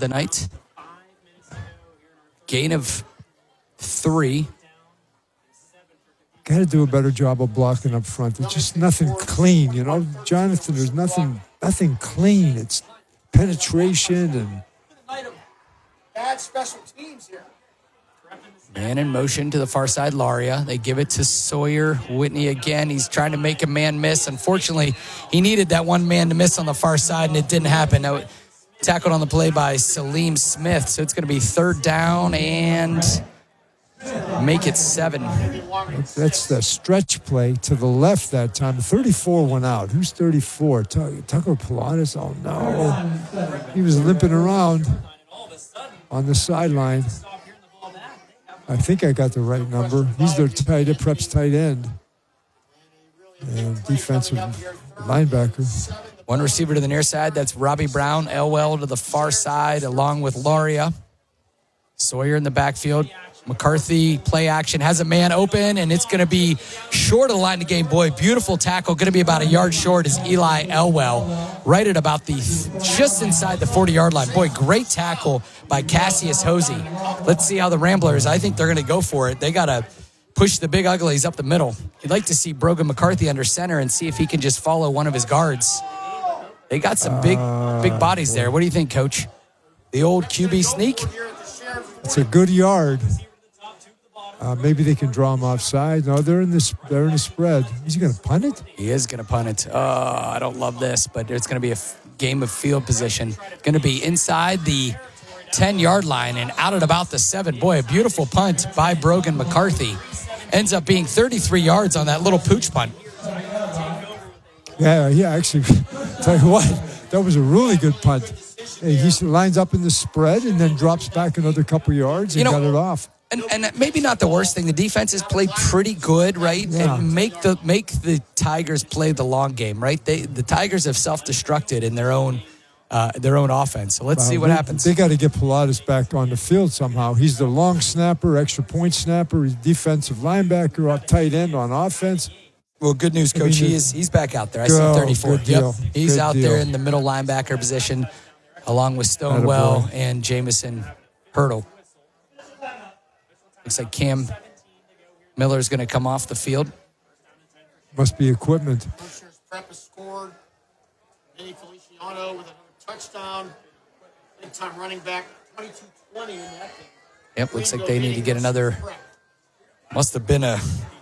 the night. Gain of 3. Got to do a better job of blocking up front. There's just nothing clean, you know, Jonathan. There's nothing clean. It's penetration and bad special teams here. Man in motion to the far side, Laria. They give it to Sawyer. Whitney again. He's trying to make a man miss. Unfortunately, he needed that one man to miss on the far side, and it didn't happen. Now, tackled on the play by Salim Smith. So it's going to be 3rd down and make it 7. that's the stretch play to the left that time. 34 went out. Who's 34? Tucker Pilatus? Oh, no. He was limping around on the sideline. I think I got the right number. He's their Preps tight end and defensive linebacker. One receiver to the near side. That's Robbie Brown. Elwell to the far side along with Laria. Sawyer in the backfield. McCarthy, play action, has a man open, and it's going to be short of the line of game. Boy, beautiful tackle. Going to be about a yard short is Eli Elwell, right at about just inside the 40-yard line. Boy, great tackle by Cassius Hosey. Let's see how the Ramblers, I think they're going to go for it. They got to push the big uglies up the middle. You'd like to see Brogan McCarthy under center and see if he can just follow one of his guards. They got some big bodies there. What do you think, Coach? The old QB sneak? It's a good yard. Maybe they can draw him offside. No, they're in the spread. Is he going to punt it? He is going to punt it. I don't love this, but it's going to be a game of field position. Going to be inside the 10-yard line and out at about the 7. Boy, a beautiful punt by Brogan McCarthy. Ends up being 33 yards on that little pooch punt. Yeah, actually, tell you what, that was a really good punt. He lines up in the spread and then drops back another couple yards and got it off. And maybe not the worst thing. The defense has played pretty good, right? Yeah. And make the Tigers play the long game, right? The Tigers have self-destructed in their own offense. So let's see what happens. They got to get Pilatus back on the field somehow. He's the long snapper, extra point snapper. He's defensive linebacker, tight end on offense. Well, good news, Coach. He's back out there. I see 34. Yep, he's out there in the middle linebacker position, along with Stonewell and Jamison Hurdle. Looks like Cam Miller's going to come off the field. Must be equipment. Prep has scored. Vinny Feliciano with another touchdown. Big time running back. 22-20 in that game. Yep, looks like they need to get another. Must have been a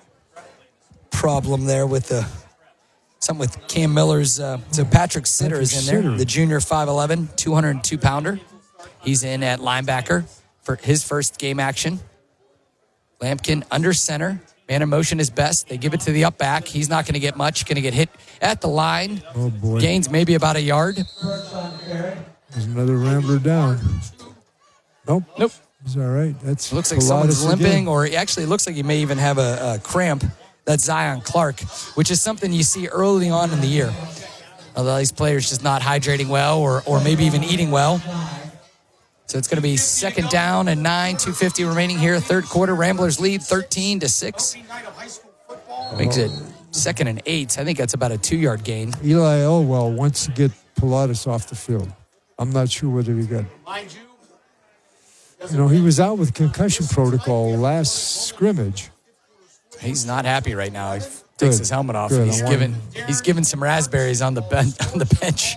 problem there with something with Cam Miller's. So Patrick Sitter is in there, the junior 5'11", 202-pounder. He's in at linebacker for his first game action. Lampkin under center. Man in motion is best. They give it to the up back. He's not going to get much. Going to get hit at the line. Oh, boy. Gains maybe about a yard. There's another Rambler down. Nope. He's all right. That's looks like Pilatus someone's limping, again. or actually looks like he may even have a cramp. That's Zion Clark, which is something you see early on in the year. Although these players just not hydrating well or maybe even eating well. So it's going to be 2nd down and 9, 2:50 remaining here. 3rd quarter, Ramblers lead 13-6. Makes it 2nd and 8. I think that's about a 2-yard gain. Eli Elwell wants to get Pilatus off the field. I'm not sure whether he got. You know, he was out with concussion protocol last scrimmage. He's not happy right now. He takes his helmet off. He's given some raspberries on the bench.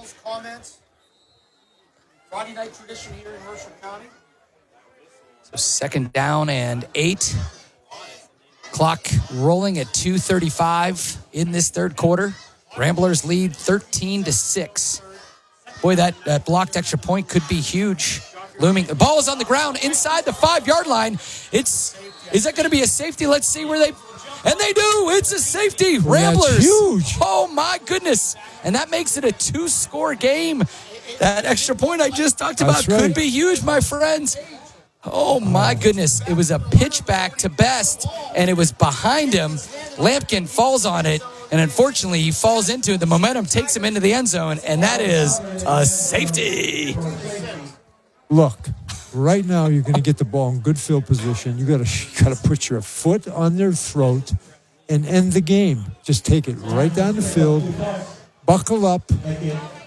Friday night tradition here in Mercer County. So 2nd down and 8. Clock rolling at 2:35 in this 3rd quarter. Ramblers lead 13-6. Boy, that blocked extra point could be huge. Looming. The ball is on the ground inside the 5-yard line. Is that going to be a safety? Let's see where they. And they do. It's a safety. Ramblers. That's huge. Oh, my goodness. And that makes it a 2-score game. That extra point I just talked about could be huge, my friends. Oh, my goodness. It was a pitch back to Best, and it was behind him. Lampkin falls on it, and unfortunately, he falls into it. The momentum takes him into the end zone, and that is a safety. Look, right now you're going to get the ball in good field position. You got to put your foot on their throat and end the game. Just take it right down the field, buckle up,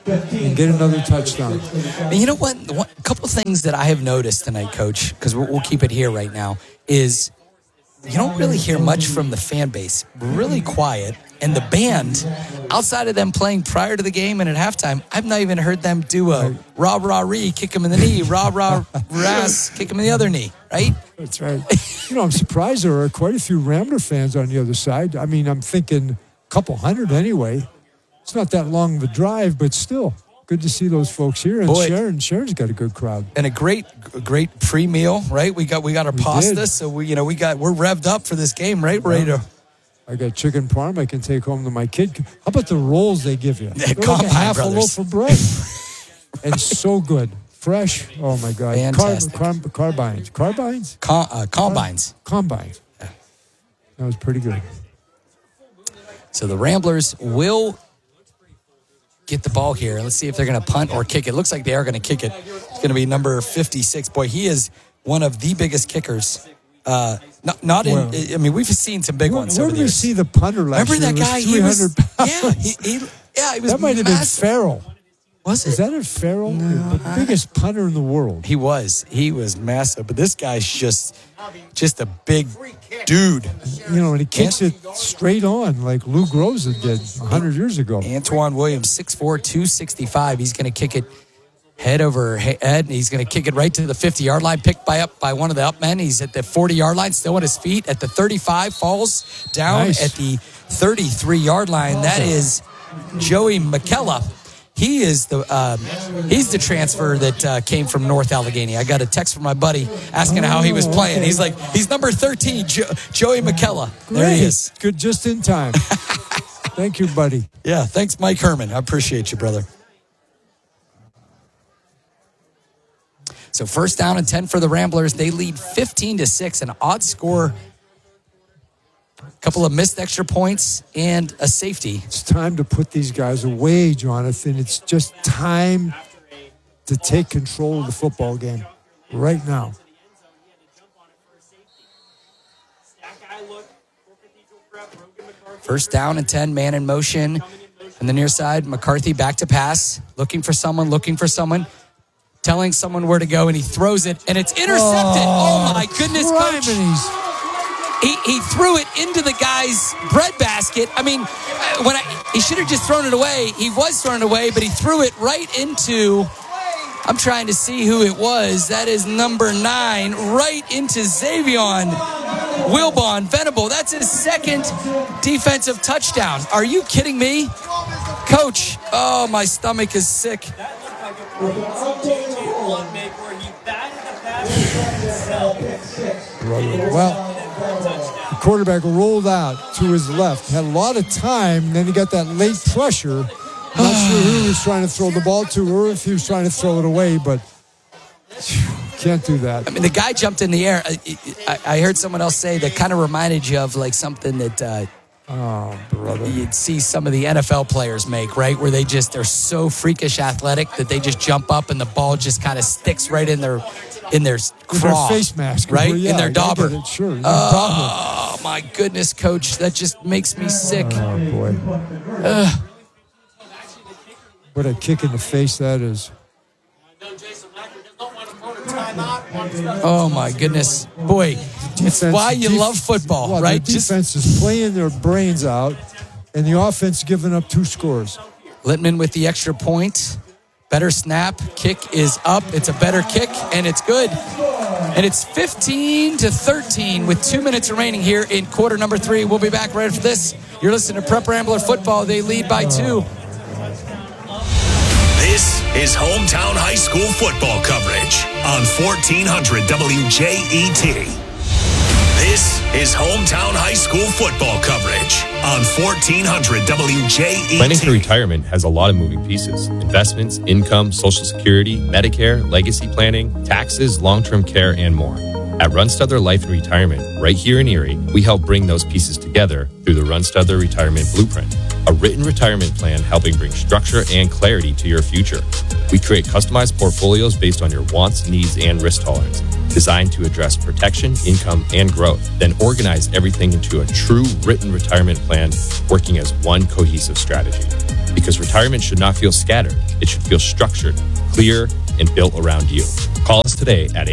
and get another touchdown. And you know what? A couple of things that I have noticed tonight, Coach, because we'll keep it here right now, is you don't really hear much from the fan base. Really quiet. And the band, outside of them playing prior to the game and at halftime, I've not even heard them do a rah-rah-ree, kick him in the knee, rah-rah-ras, kick him in the other knee, right? That's right. I'm surprised there are quite a few Rambler fans on the other side. I mean, I'm thinking a couple hundred anyway. It's not that long of a drive, but still, good to see those folks here. And Sharon's got a good crowd. And a great pre-meal, right? We got our pasta, so we're revved up for this game, right? We're ready to. I got chicken parm I can take home to my kid. How about the rolls they give you? They're like a half Brothers. a loaf of bread. And so good. Fresh. Oh, my God. Fantastic. Carbines. Combines. Combines. That was pretty good. So the Ramblers will get the ball here. Let's see if they're going to punt or kick it. Looks like they are going to kick it. It's going to be number 56. Boy, he is one of the biggest kickers. We've seen some big ones. Where did we see the punter last year? Remember that guy? He was 300 pounds. He was that might have been Farrell. Was it? Is that a Farrell? No, the biggest punter in the world. He was massive. But this guy's just a big dude. And he kicks it straight on like Lou Groza did 100 years ago. Antoine Williams, 6'4", 265. He's going to kick it head over head, and he's going to kick it right to the 50-yard line, picked by one of the up men. He's at the 40-yard line, still on his feet. At the 35, falls down at the 33-yard line. That is Joey McKella. He is he's the transfer that came from North Allegheny. I got a text from my buddy asking how he was playing. He's like, he's number 13, Joey McKella. There he is. Good, just in time. Thank you, buddy. Yeah, thanks, Mike Herman. I appreciate you, brother. So 1st down and 10 for the Ramblers. They lead 15-6, an odd score. A couple of missed extra points and a safety. It's time to put these guys away, Jonathan. It's just time to take control of the football game right now. First down and 10, man in motion. On the near side, McCarthy back to pass, looking for someone, telling someone where to go, and he throws it, and it's intercepted. Oh my goodness, Coach. He threw it into the guy's breadbasket. I mean, he should have just thrown it away. He was throwing it away, but he threw it right into, I'm trying to see who it was. That is number 9, right into Xavion Wilbon Venable. That's his second defensive touchdown. Are you kidding me? Coach, oh, my stomach is sick. Well, the quarterback rolled out to his left, had a lot of time, then he got that late pressure. Not sure who he was trying to throw the ball to or if he was trying to throw it away, but can't do that. I mean, the guy jumped in the air. I heard someone else say that kind of reminded you of like something that you'd see some of the NFL players make, right? Where they're so freakish athletic that they just jump up and the ball just kind of sticks right in their craw, their face mask, right? In their dauber. Sure. Oh my goodness, Coach, that just makes me sick. Oh boy. What a kick in the face that is. Oh my goodness, boy! It's why you love football, right? The defense is playing their brains out, and the offense giving up 2 scores. Littman with the extra point. Better snap. Kick is up. It's a better kick, and it's good. And it's 15-13 with 2 minutes remaining here in quarter number 3. We'll be back right after this. You're listening to Prep Rambler Football. They lead by 2. This is hometown high school football coverage on 1400 WJET. This is hometown high school football coverage on 1400 WJET. Planning for retirement has a lot of moving pieces. Investments, income, Social Security, Medicare, legacy planning, taxes, long-term care, and more. At Runstuther Life and Retirement, right here in Erie, we help bring those pieces together through the Runstuther Retirement Blueprint, a written retirement plan helping bring structure and clarity to your future. We create customized portfolios based on your wants, needs, and risk tolerance, designed to address protection, income, and growth, then organize everything into a true written retirement plan working as one cohesive strategy. Because retirement should not feel scattered, it should feel structured, clear, and built around you. Call us today at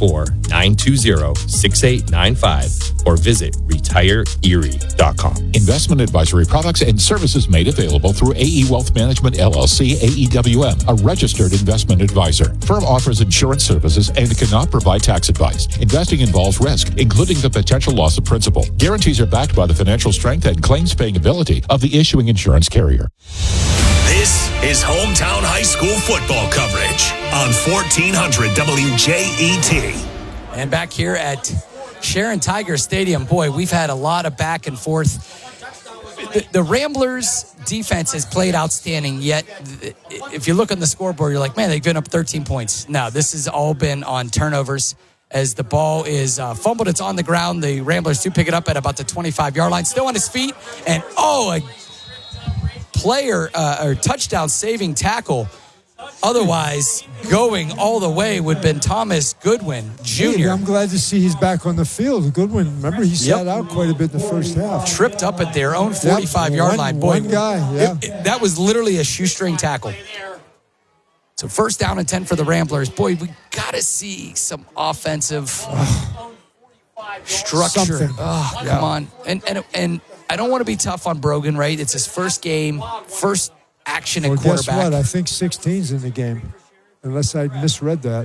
814-920-6895 or visit retireerie.com. Investment advisory products and services made available through AE Wealth Management LLC, AEWM, a registered investment advisor. Firm offers insurance services and cannot provide tax advice. Investing involves risk, including the potential loss of principal. Guarantees are backed by the financial strength and claims paying ability of the issuing insurance carrier. This is Hometown High School football coverage on 1400 WJET. And back here at Sharon Tiger Stadium, boy, we've had a lot of back and forth. The Ramblers defense has played outstanding, yet if you look on the scoreboard, you're like, man, they've given up 13 points. No, this has all been on turnovers as the ball is fumbled. It's on the ground. The Ramblers do pick it up at about the 25-yard line. Still on his feet, and a player or touchdown saving tackle. Otherwise, going all the way would have been Thomas Goodwin Jr. Hey, I'm glad to see he's back on the field. Goodwin, remember, he sat out quite a bit in the first half. Tripped up at their own 45-yard line. Boy, one guy, yeah. That was literally a shoestring tackle. So 1st down and 10 for the Ramblers. Boy, we got to see some offensive structure. Come on. And I don't want to be tough on Brogan, right? It's his first game, first action at quarterback. Guess what? I think 16's in the game, unless I misread that.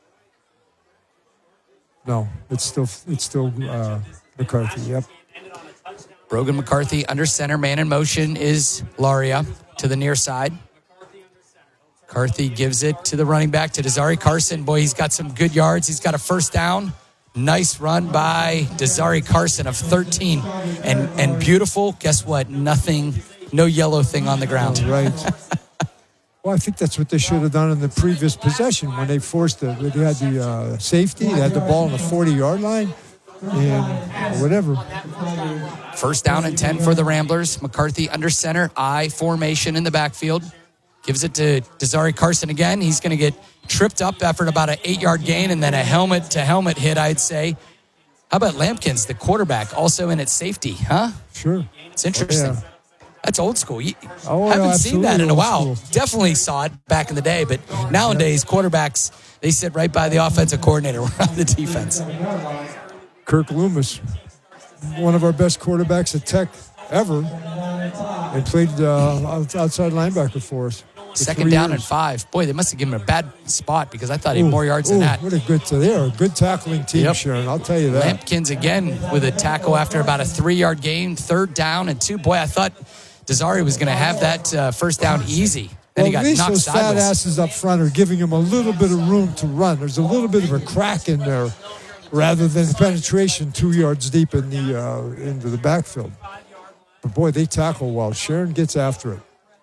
No, it's still McCarthy. Yep. Brogan McCarthy under center, man in motion is Laria to the near side. McCarthy gives it to the running back, to Desari Carson. Boy, he's got some good yards. He's got a 1st down. Nice run by Desari Carson of 13. And beautiful, guess what? Nothing, no yellow thing on the ground. Right. Well, I think that's what they should have done in the previous possession when they forced it. They had the safety, they had the ball on the 40-yard line, and whatever. 1st down and 10 for the Ramblers. McCarthy under center, I formation in the backfield. Gives it to Desari Carson again. He's going to get tripped up after about an 8-yard gain and then a helmet-to-helmet hit, I'd say. How about Lampkins, the quarterback, also in at safety, huh? Sure. It's interesting. Yeah. That's old school. Haven't seen that in a while. Definitely saw it back in the day, but nowadays quarterbacks, they sit right by the offensive coordinator on the defense. Kirk Loomis, one of our best quarterbacks at Tech ever, and played outside linebacker for us. 2nd down and 5. Boy, they must have given him a bad spot because I thought he had more yards than that. They're a good tackling team, Sharon. I'll tell you that. Lampkins again with a tackle after about a 3-yard gain, 3rd down and 2. Boy, I thought Desari was going to have that 1st down easy. Then he got at least knocked those sideways. fat asses up front are giving him a little bit of room to run. There's a little bit of a crack in there rather than penetration 2 yards deep in into the backfield. But boy, they tackle well. Sharon gets after it.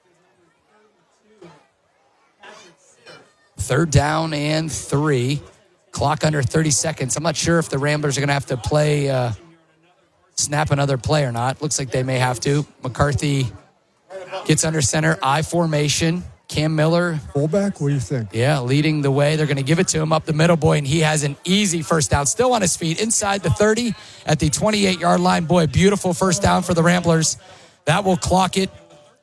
3rd down and 3. Clock under 30 seconds. I'm not sure if the Ramblers are going to have to play, snap another play or not. Looks like they may have to. McCarthy gets under center, I formation. Cam Miller. Fullback, what do you think? Yeah, leading the way. They're going to give it to him up the middle, boy, and he has an easy 1st down. Still on his feet, inside the 30 at the 28-yard line. Boy, beautiful 1st down for the Ramblers. That will clock it.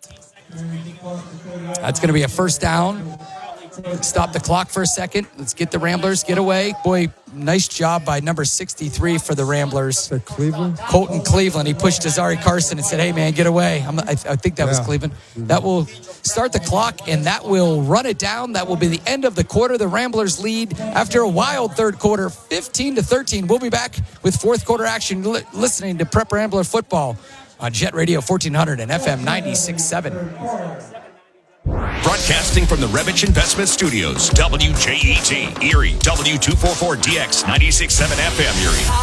That's going to be a 1st down. Stop the clock for a second. Let's get the Ramblers, get away. Boy, nice job by number 63 for the Ramblers. Is that Cleveland? Colton Cleveland. He pushed Desari Carson and said, hey, man, get away. I think that was Cleveland. That will start the clock, and that will run it down. That will be the end of the quarter. The Ramblers lead after a wild 3rd quarter, 15-13. We'll be back with 4th quarter action, listening to Prep Rambler football on Jet Radio 1400 and FM 96.7. Broadcasting from the Revich Investment Studios, WJET, Erie, W244DX, 96.7 FM,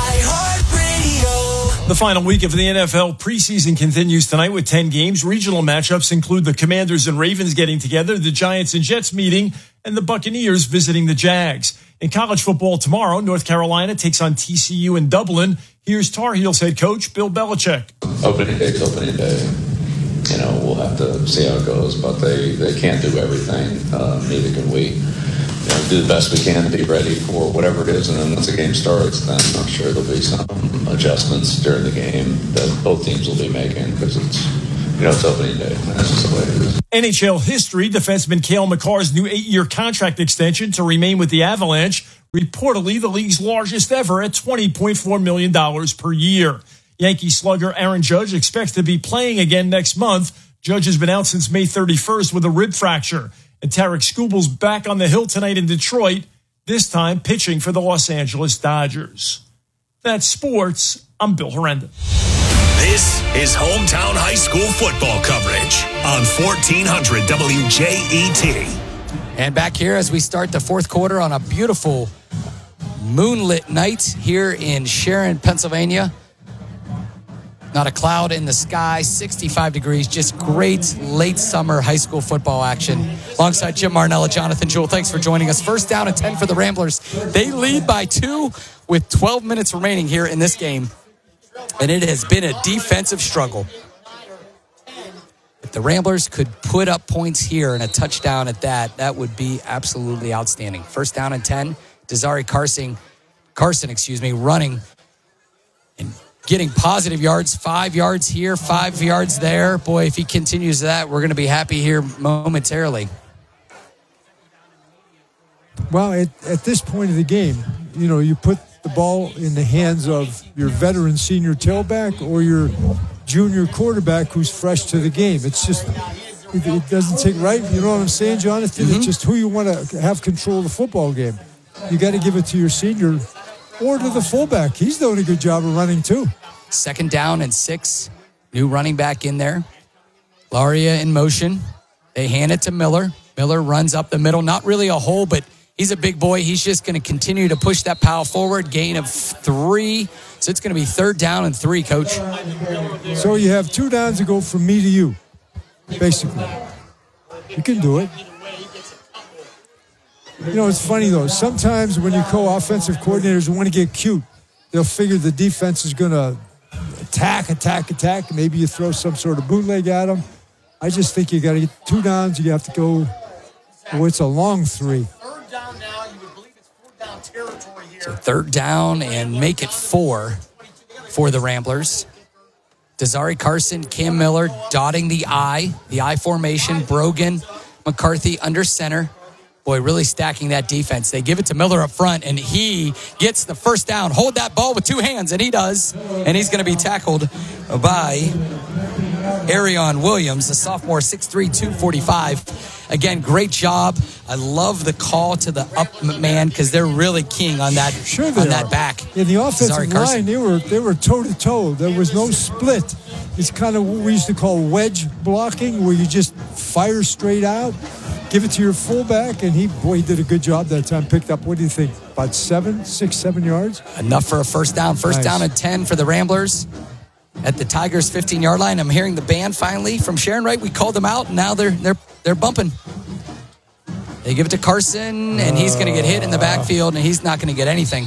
Erie. The final week of the NFL preseason continues tonight with 10 games. Regional matchups include the Commanders and Ravens getting together, the Giants and Jets meeting, and the Buccaneers visiting the Jags. In college football tomorrow, North Carolina takes on TCU in Dublin. Here's Tar Heels head coach Bill Belichick. Opening day's opening day. We'll have to see how it goes, but they can't do everything. Neither can we. Do the best we can to be ready for whatever it is, and then once the game starts, then I'm sure there'll be some adjustments during the game that both teams will be making because it's opening day. That's just the way it is. NHL history, defenseman Cale Makar's new 8-year contract extension to remain with the Avalanche, reportedly the league's largest ever at $20.4 million per year. Yankee slugger Aaron Judge expects to be playing again next month. Judge has been out since May 31st with a rib fracture. And Tarek Skubal's back on the hill tonight in Detroit, this time pitching for the Los Angeles Dodgers. That's sports. I'm Bill Herenda. This is Hometown High School football coverage on 1400 WJET. And back here as we start the fourth quarter on a beautiful moonlit night here in Sharon, Pennsylvania. Not a cloud in the sky, 65 degrees, just great late summer high school football action. Alongside Jim Marnella, Jonathan Jewell, thanks for joining us. First down and 10 for the Ramblers. They lead by 2 with 12 minutes remaining here in this game. And it has been a defensive struggle. If the Ramblers could put up points here and a touchdown at that would be absolutely outstanding. First down and 10, Desari Carson, running and getting positive yards, 5 yards here, 5 yards there. Boy, if he continues that, we're going to be happy here momentarily. Well, at this point of the game, you put the ball in the hands of your veteran senior tailback or your junior quarterback who's fresh to the game. It's just, it doesn't take right. You know what I'm saying, Jonathan? Mm-hmm. It's just who you want to have control of the football game. You got to give it to your senior or to the fullback. He's doing a good job of running too. Second down and 6. New running back in there. Laria in motion. They hand it to Miller. Miller runs up the middle. Not really a hole, but he's a big boy. He's just going to continue to push that pile forward. Gain of 3. So it's going to be 3rd down and 3, Coach. So you have 2 downs to go from me to you, basically. You can do it. It's funny, though. Sometimes when you co-offensive coordinators want to get cute, they'll figure the defense is going to attack. Maybe you throw some sort of bootleg at them. I just think you got to get 2 downs. You have to go, it's a long 3. 3rd down now. You would believe it's 4th down territory here. So 3rd down and make it 4 for the Ramblers. Desari Carson, Cam Miller dotting the I formation. Brogan, McCarthy under center. Boy, really stacking that defense. They give it to Miller up front, and he gets the first down. Hold that ball with 2 hands, and he does. And he's going to be tackled by Arion Williams, the sophomore, 6'3", 245. Again, great job. I love the call to the up man because they're really keying on that that back. In the offensive line, they were toe-to-toe. There was no split. It's kind of what we used to call wedge blocking, where you just fire straight out. Give it to your fullback, and he did a good job that time. Picked up, what do you think, about 7 yards? Enough for a first down. First down and 10 for the Ramblers at the Tigers' 15-yard line. I'm hearing the band finally from Sharon, right? We called them out, and now they're bumping. They give it to Carson, and he's going to get hit in the backfield, and he's not going to get anything.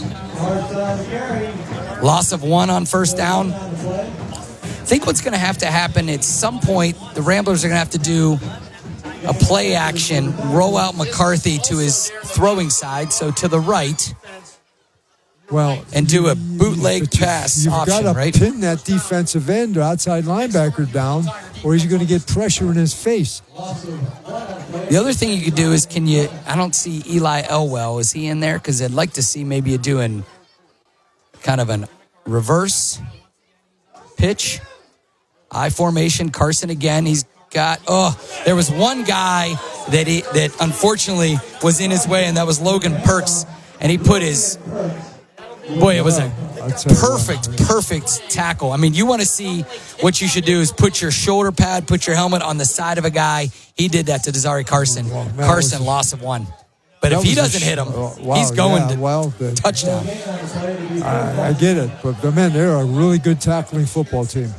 Loss of 1 on first down. I think what's going to happen at some point, the Ramblers are going to have to do a play action, roll out McCarthy to his throwing side, so to the right. Well, and do a bootleg pass option, You've got right? to pin that defensive end or outside linebacker down, or he's going to get pressure in his face. The other thing you could do is, I don't see Eli Elwell. Is he in there? Because I'd like to see maybe you doing kind of a reverse pitch. I formation. Carson again. He's got, there was one guy that unfortunately was in his way, and that was Logan Perks. And he put his, it was a perfect tackle. I mean, you want to see what you should do is put your shoulder pad, put your helmet on the side of a guy. He did that to Desari Carson. Carson, loss of 1. But if he doesn't hit him, he's going to touchdown. I get it. But, man, they're a really good tackling football team.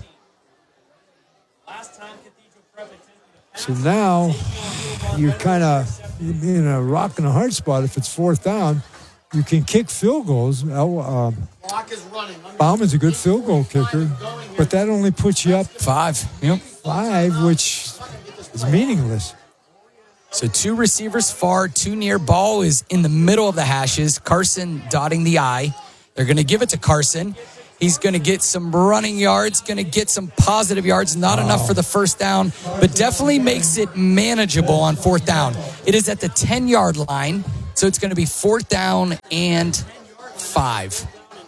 So now you're kind of in a rock and a hard spot. If it's 4th down, you can kick field goals. Clock is running. Bauman's a good field goal kicker, but that only puts you up 5. Yep. 5, which is meaningless. So 2 receivers far, 2 near. Ball is in the middle of the hashes. Carson dotting the I. They're going to give it to Carson. He's going to get some running yards, going to get some positive yards. Not enough for the first down, but definitely makes it manageable on 4th down. It is at the 10-yard line, so it's going to be 4th down and 5.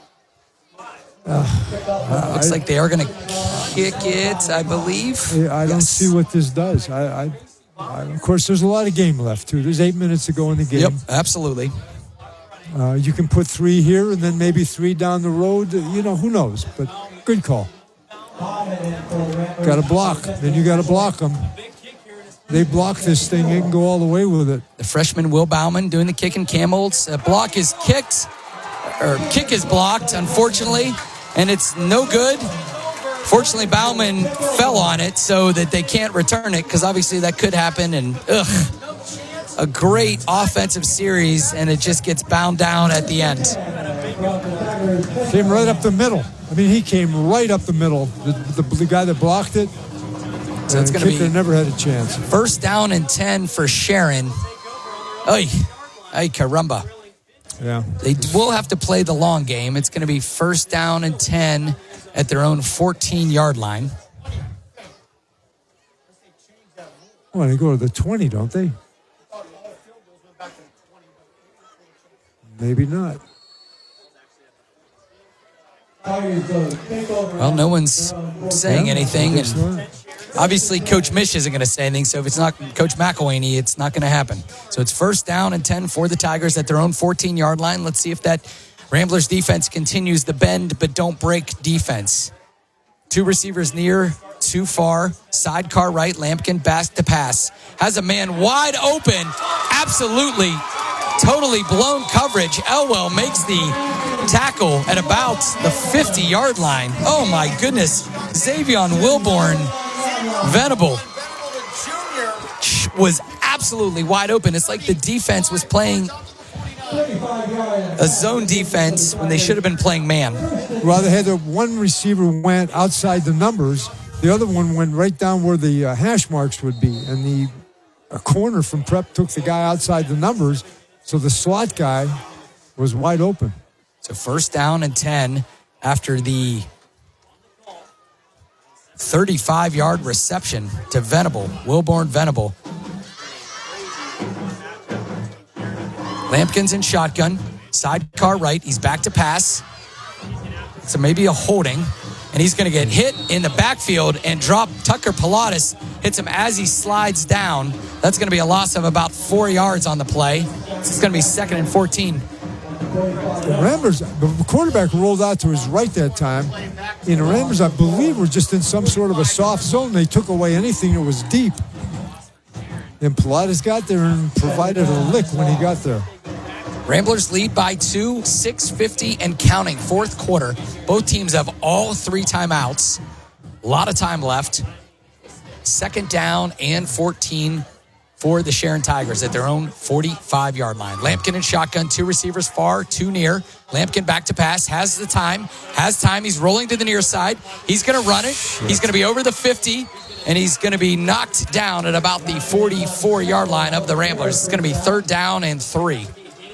Looks like they are going to kick it, I believe. I don't see what this does. Of course, there's a lot of game left, too. There's 8 minutes to go in the game. Yep, absolutely. You can put 3 here and then maybe 3 down the road. Who knows? But good call. Got to block. Then you got to block them. They block this thing. They can go all the way with it. The freshman Will Bauman doing the kick and Camels. A block is kicked, or kick is blocked, unfortunately, and it's no good. Fortunately, Bauman fell on it so that they can't return it, because obviously that could happen. And a great offensive series, and it just gets bound down at the end. Came right up the middle. He came right up the middle. The guy that blocked it. So it's going to be never had a chance. 1st down and 10 for Sharon. Ay, caramba. Yeah. They will have to play the long game. It's going to be 1st down and 10 at their own 14-yard line. Well, they go to the 20, don't they? Maybe not. Well, no one's saying anything. And obviously, Coach Mish isn't going to say anything. So if it's not Coach McElwaney, it's not going to happen. So it's 1st down and 10 for the Tigers at their own 14-yard line. Let's see if that Ramblers defense continues the bend but don't break defense. 2 receivers near, 2 far. Sidecar right. Lampkin back to pass. Has a man wide open. Absolutely. Totally blown coverage. Elwell makes the tackle at about the 50-yard line. Oh, my goodness. Xavion Wilborn Venable was absolutely wide open. It's like the defense was playing a zone defense when they should have been playing man. Well, they had one receiver went outside the numbers. The other one went right down where the hash marks would be. And a corner from Prep took the guy outside the numbers. So the slot guy was wide open. So 1st down and 10 after the 35-yard reception to Venable, Wilborn Venable. Lampkin's in shotgun, sidecar right. He's back to pass. So maybe a holding. And he's going to get hit in the backfield and drop. Tucker Pilatus hits him as he slides down. That's going to be a loss of about 4 yards on the play. It's going to be 2nd and 14. The Ramblers, the quarterback rolled out to his right that time. And the Ramblers, I believe, were just in some sort of a soft zone. They took away anything that was deep. And Pilatus got there and provided a lick when he got there. Ramblers lead by 2, 6:50 and counting, 4th quarter. Both teams have all 3 timeouts. A lot of time left. 2nd down and 14 for the Sharon Tigers at their own 45-yard line. Lampkin in shotgun, 2 receivers far, 2 near. Lampkin back to pass, has time. He's rolling to the near side. He's going to run it. He's going to be over the 50, and he's going to be knocked down at about the 44-yard line of the Ramblers. It's going to be 3rd down and 3.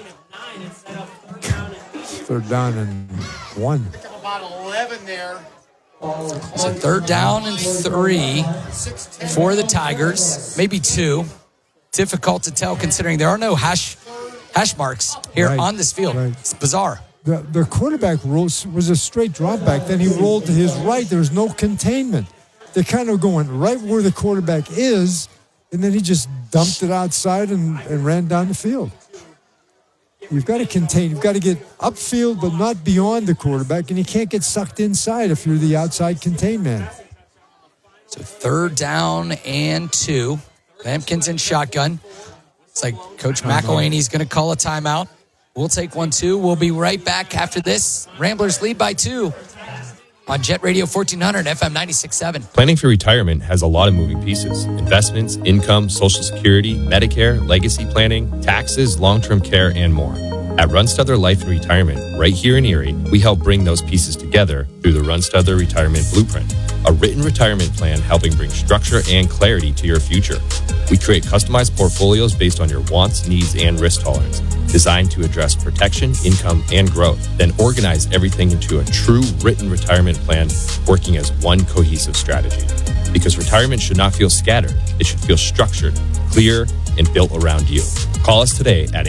3rd down and 1. About 11 there. So 3rd down and 3 for the Tigers, maybe 2. Difficult to tell considering there are no hash marks here on this field. Right. It's bizarre. The quarterback was a straight drop back. Then he rolled to his right. There was no containment. They're kind of going right where the quarterback is, and then he just dumped it outside and ran down the field. You've got to contain. You've got to get upfield, but not beyond the quarterback, and you can't get sucked inside if you're the outside contain man. So 3rd down and 2. Lampkin's in shotgun. It's like Coach McElwaney's going to call a timeout. We'll take 1, 2. We'll be right back after this. Ramblers lead by 2 on Jet Radio 1400, FM 96.7. Planning for retirement has a lot of moving pieces. Investments, income, Social Security, Medicare, legacy planning, taxes, long-term care, and more. At Runstuther Life and Retirement, right here in Erie, we help bring those pieces together through the Runstuther Retirement Blueprint, a written retirement plan helping bring structure and clarity to your future. We create customized portfolios based on your wants, needs, and risk tolerance, designed to address protection, income, and growth, then organize everything into a true written retirement plan working as one cohesive strategy. Because retirement should not feel scattered, it should feel structured, clear, and built around you. Call us today at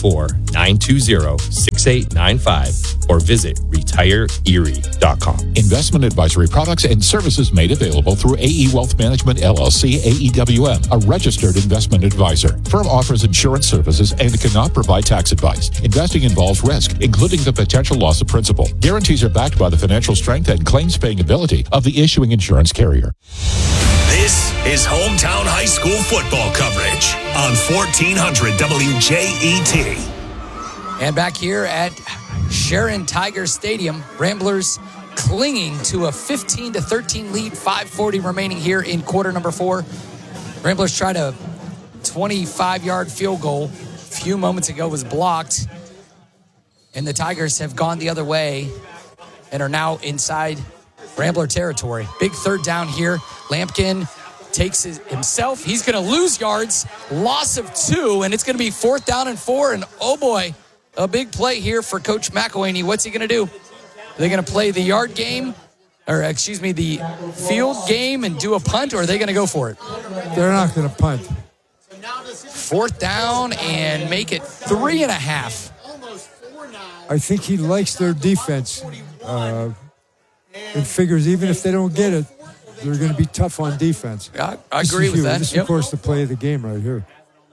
814-920-6895 or visit retireerie.com. Investment advisory products and services made available through AE Wealth Management LLC, AEWM, a registered investment advisor. Firm offers insurance services and cannot provide tax advice. Investing involves risk, including the potential loss of principal. Guarantees are backed by the financial strength and claims paying ability of the issuing insurance carrier. This is Hometown High School football coverage on 1400 WJET. And back here at Sharon Tiger Stadium, Ramblers clinging to a 15-13 lead, 5:40 remaining here in quarter number 4. Ramblers tried a 25-yard field goal. A few moments ago was blocked. And the Tigers have gone the other way and are now inside Rambler territory. Big third down here. Lampkin takes himself. He's going to lose yards. Loss of 2, and it's going to be 4th down and 4. And oh boy, a big play here for Coach McElhaney. What's he going to do? Are they going to play the yard game, the field game and do a punt, or are they going to go for it? They're not going to punt. 4th down and make it 3.5. I think he likes their defense. And figures even if they don't get it, they're going to be tough on defense. I agree with that. This is, of course, the play of the game right here.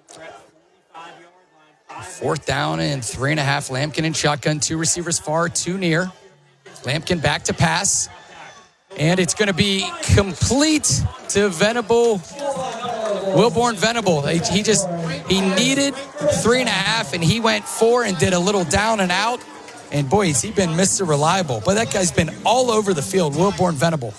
4th down and 3.5. Lampkin in shotgun. 2 receivers far, 2 near. Lampkin back to pass. And it's going to be complete to Venable. Wilborn Venable. He needed 3.5, and he went 4 and did a little down and out. And boy, has he been Mr. Reliable. But that guy's been all over the field, Wilborn Venable.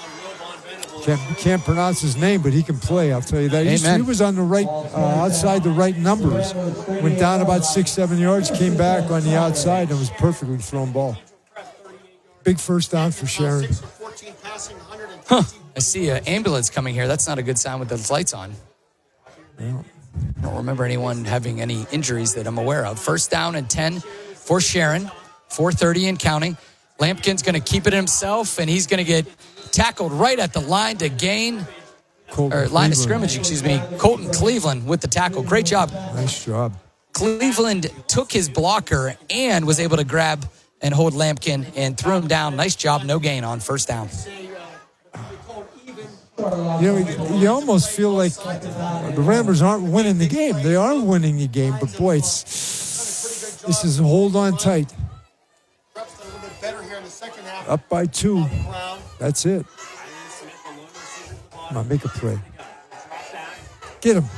Can't pronounce his name, but he can play, I'll tell you that. He was on the right, outside the right numbers. Went down about 6-7 yards, came back on the outside, and was perfectly thrown ball. Big first down for Sharon. I see an ambulance coming here. That's not a good sign with those lights on. Yeah. I don't remember anyone having any injuries that I'm aware of. 1st down and 10 for Sharon. 4:30 and counting. Lampkin's going to keep it himself, and he's going to get tackled right at the line to gain, line of scrimmage, Colton Cleveland with the tackle. Great job. Nice job. Cleveland took his blocker and was able to grab and hold Lampkin and threw him down. Nice job, no gain on 1st down. You almost feel like the Ramblers aren't winning the game. They are winning the game, but boy, this is hold on tight. Up by 2. That's it. Come on, make a play. Get him.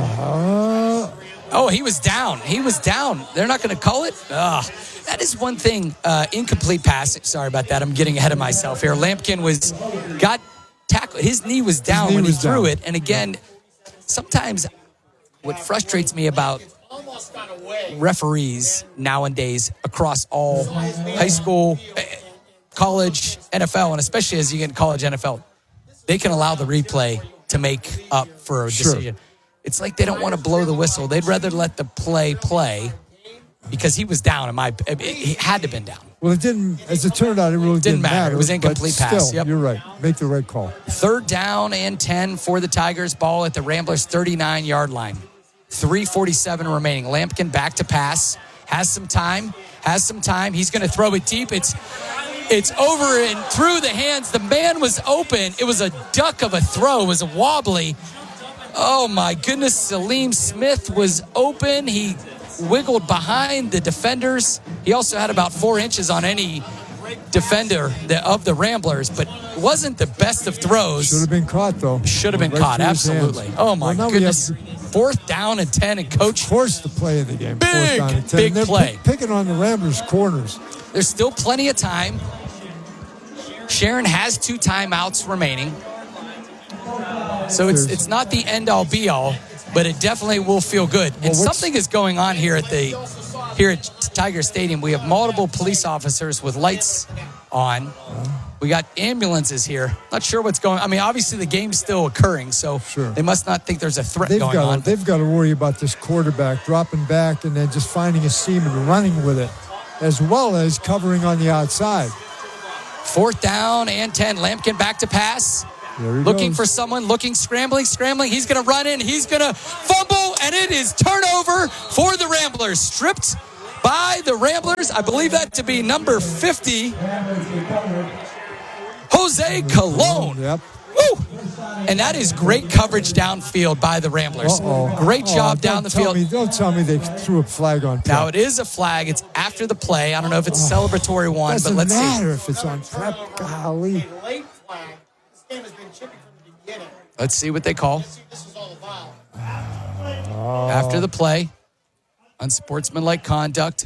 Oh, he was down. They're not going to call it? That is one thing. Incomplete pass. Sorry about that. I'm getting ahead of myself here. Lampkin got tackled. His knee was down when he threw it. And again, sometimes what frustrates me about referees nowadays across all high school, college, NFL, and especially as you get in college NFL, they can allow the replay to make up for a decision. It's like they don't want to blow the whistle. They'd rather let the play because he was down. He had to have been down. Well, it didn't, as it turned out, it really didn't matter. It was incomplete pass. Still, you're right. Make the right call. 3rd down and 10 for the Tigers. Ball at the Ramblers' 39-yard line. 3:47 remaining. Lampkin back to pass. Has some time. He's going to throw it deep. It's over and through the hands. The man was open. It was a duck of a throw. It was a wobbly. Oh, my goodness. Salim Smith was open. He wiggled behind the defenders. He also had about 4 inches on any defender of the Ramblers, but wasn't the best of throws. Should have been caught, though. Should have been caught, absolutely. Hands. Oh, my goodness. 4th down and 10, and Coach. Of course, the play of the game. Big 4th down and 10. They're play. Picking on the Ramblers' corners. There's still plenty of time. Sharon has 2 timeouts remaining. So it's not the end-all, be-all, but it definitely will feel good. And something is going on here at Tiger Stadium. We have multiple police officers with lights on. We got ambulances here. Not sure what's going on. I mean, obviously the game's still occurring, so they must not think there's a threat going on. They've got to worry about this quarterback dropping back and then just finding a seam and running with it, as well as covering on the outside. 4th down and 10. Lampkin back to pass. Looking for someone, scrambling. He's going to run in. He's going to fumble, and it is turnover for the Ramblers. Stripped by the Ramblers. I believe that to be number 50, Jose Colon. Yep. Woo! And that is great coverage downfield by the Ramblers. Great job down the field. Don't tell me they threw a flag on prep. Now, it is a flag. It's after the play. I don't know if it's a celebratory one, but let's see. Doesn't matter if it's on prep. Golly. Late flag. This game has been chippy from the beginning. Let's see what they call. This is all about. After the play, unsportsmanlike conduct.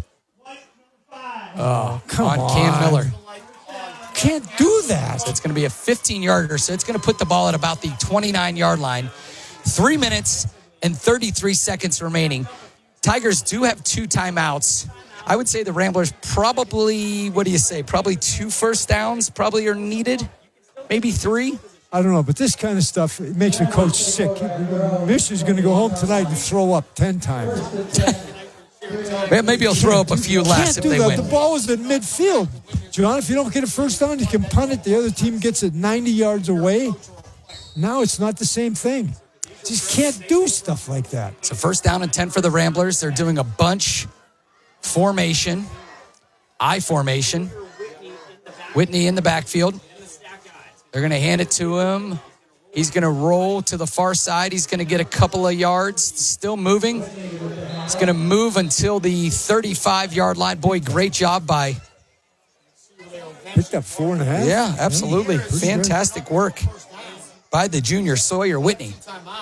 Come on. Cam Miller. Can't do that. So it's going to be a 15-yarder. So it's going to put the ball at about the 29-yard line. 3 minutes and 33 seconds remaining. Tigers do have 2 timeouts. I would say the Ramblers probably, probably 2 first downs probably are needed. Maybe 3. I don't know, but this kind of stuff, it makes a coach sick. Misha's going to go home tonight and throw up 10 times. Maybe he'll throw up a few less if they win. The ball was in midfield. John, if you don't get a first down, you can punt it. The other team gets it 90 yards away. Now it's not the same thing. Just can't do stuff like that. It's a 1st down and 10 for the Ramblers. They're doing a bunch formation, I formation. Whitney in the backfield. They're going to hand it to him. He's going to roll to the far side. He's going to get a couple of yards. Still moving. He's going to move until the 35-yard line. Boy, great job by... Picked up 4.5. Yeah, absolutely. Fantastic work by the junior Sawyer Whitney.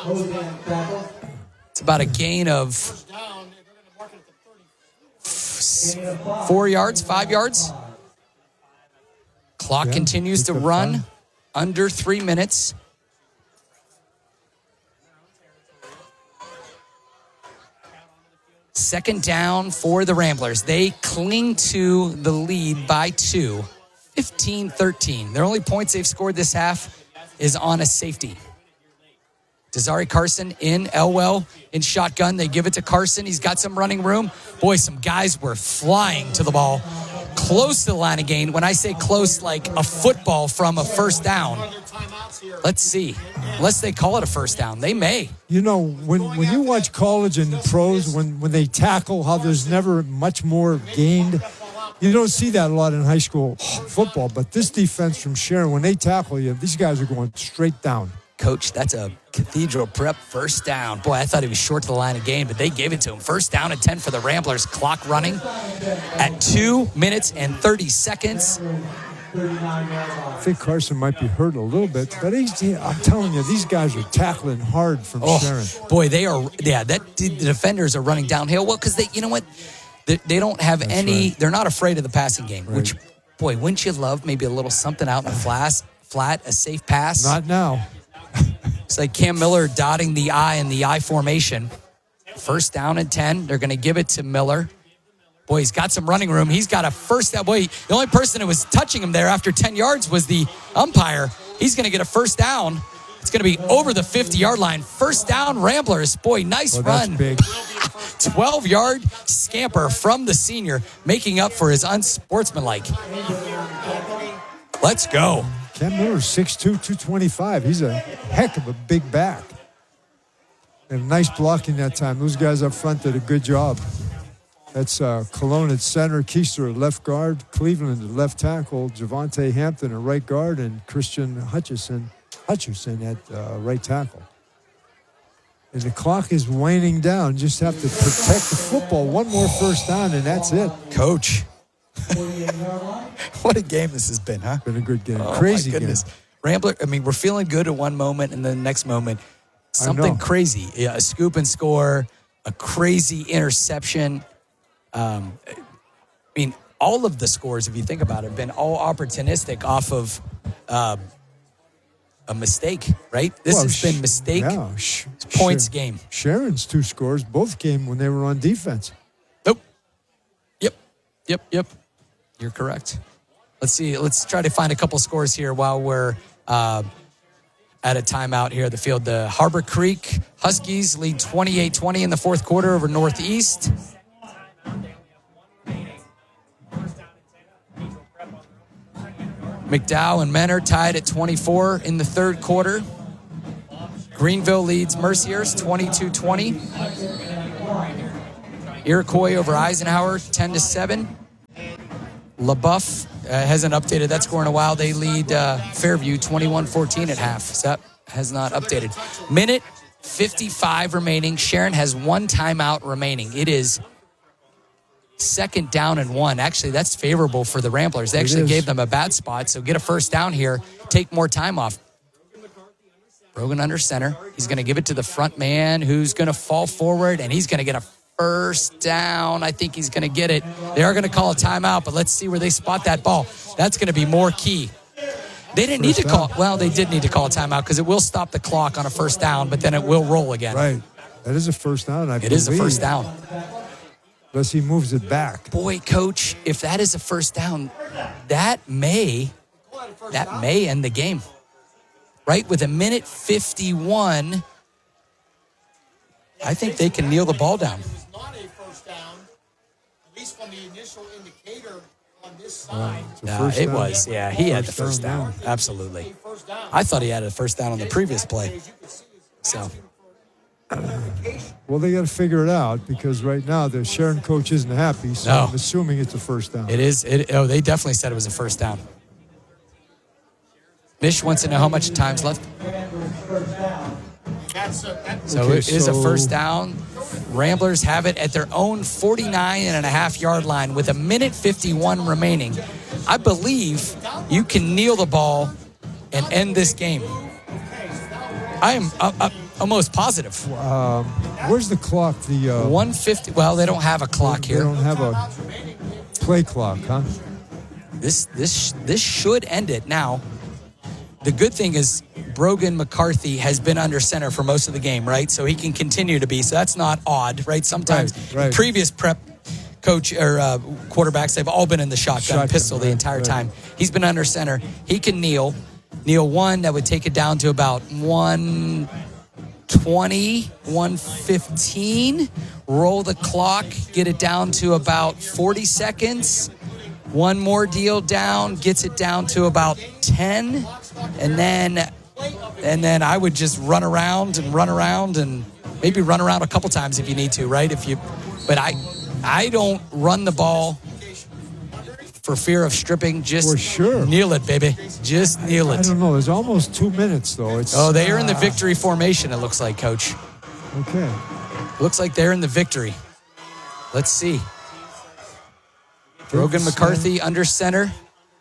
It's about a gain of 4 yards, 5 yards. Clock continues to run under 3 minutes. Second down for the Ramblers. They cling to the lead by 2, 15-13. Their only points they've scored this half is on a safety. Desari Carson in, Elwell in shotgun. They give it to Carson. He's got some running room. Boy, some guys were flying to the ball. Close to the line of gain. When I say close, like a football from a first down. Let's see. Unless they call it a first down. They may. You know, when you watch college and pros, when they tackle, how there's never much more gained. You don't see that a lot in high school football. But this defense from Sharon, when they tackle you, these guys are going straight down. Coach, that's a Cathedral Prep first down. Boy, I thought he was short to the line of gain, but they gave it to him. First down and 10 for the Ramblers. Clock running at 2 minutes and 30 seconds. I think Carson might be hurt a little bit, but I'm telling you, these guys are tackling hard from Sharon. Boy, they are. Yeah, the defenders are running downhill. Well, because you know what? They don't have any. Right. They're not afraid of the passing game. Right. Which, boy, wouldn't you love maybe a little something out in the flat, a safe pass? Not now. It's like Cam Miller dotting the I in the I formation. First down and 10. They're going to give it to Miller. Boy, he's got some running room. He's got a first down. Boy, the only person who was touching him there after 10 yards was the umpire. He's going to get a first down. It's going to be over the 50-yard line. First down, Ramblers. Boy, nice run. Big. 12-yard scamper from the senior, making up for his unsportsmanlike. Let's go. Cam Miller's 6'2", 225. He's a heck of a big back. And nice blocking that time. Those guys up front did a good job. That's Cologne at center, Keister at left guard, Cleveland at left tackle, Javante Hampton at right guard, and Christian Hutcherson at right tackle. And the clock is waning down. Just have to protect the football. One more first down, and that's it. Coach. What a game this has been, huh? Been a good game. Oh, crazy my goodness. game. Rambler, I mean, we're feeling good at one moment, and then the next moment, something crazy. Yeah, a scoop and score, a crazy interception. I mean, all of the scores, if you think about it, have been all opportunistic off of a mistake, right? This has been mistake points game. Sharon's 2 scores both came when they were on defense. Nope. Yep. You're correct. Let's see. Let's try to find a couple scores here while we're at a timeout here at the field. The Harbor Creek Huskies lead 28-20 in the fourth quarter over Northeast. McDowell and Menor tied at 24 in the third quarter. Greenville leads Merciers 22-20. Iroquois over Eisenhower 10-7. LaBeouf hasn't updated that score in a while. They lead Fairview 21-14 at half. So that has not updated. Minute 55 remaining. Sharon has 1 timeout remaining. It is 2nd down and 1. Actually, that's favorable for the Ramblers. They actually gave them a bad spot, so get a first down here, take more time off. Brogan under center. He's going to give it to the front man who's going to fall forward, and he's going to get a first down. I think he's going to get it. They are going to call a timeout, but let's see where they spot that ball. That's going to be more key. They didn't need to call. Well, they did need to call a timeout because it will stop the clock on a first down, but then it will roll again. Right. That is a first down, I believe. It is a first down. Unless he moves it back. Boy, Coach, if that is a first down, that may end the game. Right? With 1:51, I think they can kneel the ball down. It's not a first down, at least from the initial indicator on this side. It was. Yeah, he had the first down. Absolutely. I thought he had a first down on the previous play. So. Well, they got to figure it out because right now the Sharon coach isn't happy, so I'm assuming it's a first down. It is. They definitely said it was a first down. Mish wants to know how much time's left. So it is a first down. Ramblers have it at their own 49.5-yard line with 1:51 remaining. I believe you can kneel the ball and end this game. I am almost positive. Where's the clock? The 1:50. Well, they don't have a clock here. They don't have a play clock, huh? This should end it now. The good thing is Brogan McCarthy has been under center for most of the game, right? So he can continue to be. So that's not odd, right? Sometimes previous prep coach or quarterbacks, they've all been in the shotgun pistol the entire time. He's been under center. He can kneel one. That would take it down to about 1:20, 1:15. Roll the clock, get it down to about 40 seconds. One more deal down, gets it down to about 10. And then I would just run around and maybe run around a couple times if you need to, right? But I don't run the ball for fear of stripping. Just kneel it, baby. Just kneel it. I don't know. There's almost 2 minutes, though. They are in the victory formation, it looks like, Coach. Okay. Looks like they're in the victory. Let's see. Brogan McCarthy under center.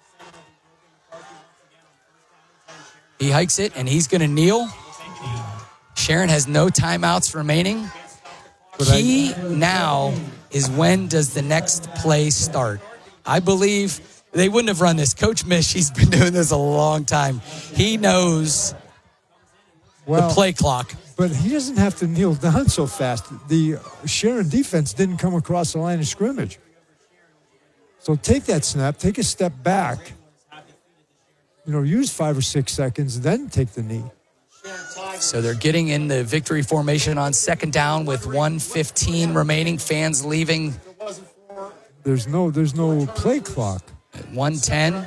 He hikes it, and he's going to kneel. Sharon has no timeouts remaining. Key now is when does the next play start? I believe they wouldn't have run this. Coach Mish, he's been doing this a long time. He knows the play clock. But he doesn't have to kneel down so fast. The Sharon defense didn't come across the line of scrimmage. So take that snap, take a step back. Use 5 or 6 seconds, then take the knee. So they're getting in the victory formation on second down with 1:15 remaining. Fans leaving. There's no play clock. At 1:10.